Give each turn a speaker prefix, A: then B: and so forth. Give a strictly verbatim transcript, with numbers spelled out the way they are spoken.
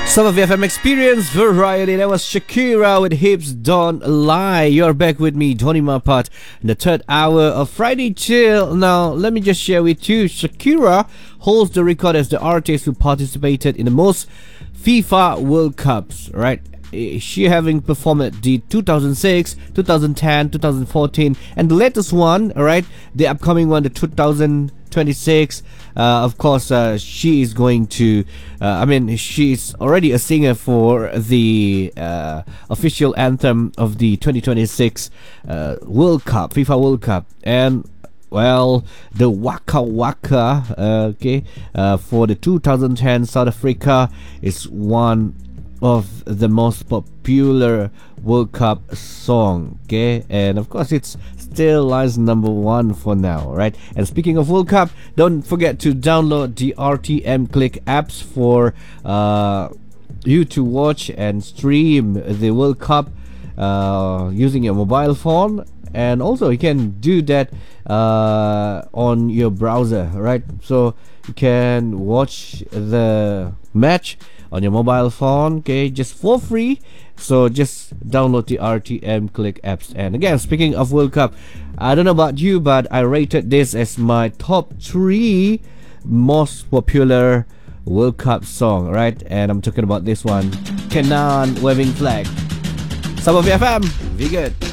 A: Some of the F M experience variety. That was Shakira with Hips Don't Lie. You're back with me, Tony Mapat, in the third hour of Friday Chill. Now, let me just share with you, Shakira holds the record as the artist who participated in the most FIFA World Cups, right? She having performed at the two thousand six, two thousand ten, two thousand fourteen, and the latest one, alright, the upcoming one, the two thousand twenty-six. Uh, of course, uh, she is going to. Uh, I mean, she's already a singer for the uh, official anthem of the twenty twenty-six uh, World Cup, FIFA World Cup, and well, the Waka Waka, uh, okay, uh, for the two thousand ten South Africa is one of the most popular World Cup song, okay, and of course it's still lies number one for now, right? And speaking of World Cup, don't forget to download the R T M Click apps for uh, you to watch and stream the World Cup uh, using your mobile phone, and also you can do that uh, on your browser, right? So you can watch the match on your mobile phone, okay, just for free. So just download the R T M Click apps. And again, speaking of World Cup, I don't know about you, but I rated this as my top three most popular World Cup song, right? And I'm talking about this one, Kenan Waving Flag. Some of F M, be good.